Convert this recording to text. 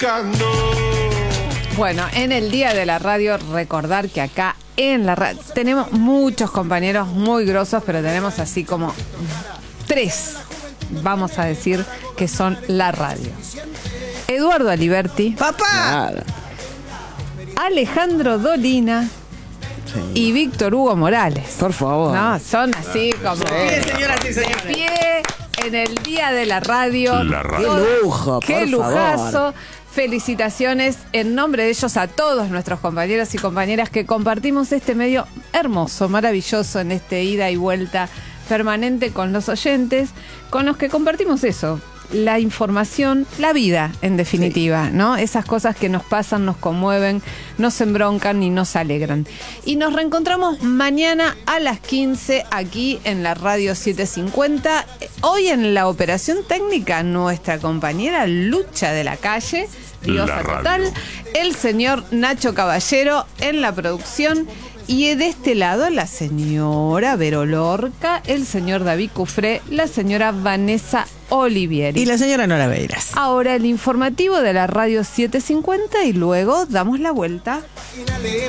Bueno, en el Día de la Radio, recordar que acá en la radio tenemos muchos compañeros muy grosos, pero tenemos así como 3, vamos a decir, que son la radio. Eduardo Aliberti. ¡Papá! Claro. Alejandro Dolina. Sí. Y Víctor Hugo Morales. Por favor. No, son así como... Bien, señoras y señores. Pie en el Día de la Radio. La radio. Qué lujo, Qué por lujazo. favor. Felicitaciones en nombre de ellos a todos nuestros compañeros y compañeras que compartimos este medio hermoso, maravilloso, en este ida y vuelta permanente con los oyentes, con los que compartimos eso, la información, la vida, en definitiva, ¿no? Esas cosas que nos pasan, nos conmueven, nos embroncan y nos alegran. Y nos reencontramos mañana a las 15 aquí en la Radio 750. Hoy en la operación técnica, nuestra compañera Lucha de la Calle, diosa La radio. total, el señor Nacho Caballero en la producción. Y de este lado, la señora Vero Lorca, el señor David Cufré, la señora Vanessa Olivieri. Y la señora Nora Beiras. Ahora el informativo de la Radio 750 y luego damos la vuelta. Y la leemos.